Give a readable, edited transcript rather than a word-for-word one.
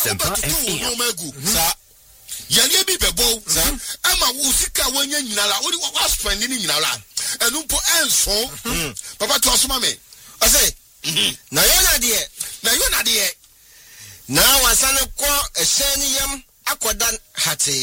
Asempa FM. Sa yale bi bebo ama wo sika wanya nyinala wo wa spend ni nyinala enu po enso papa to asoma me I say na yona de na na wasane ko ehye ni yam akoda hate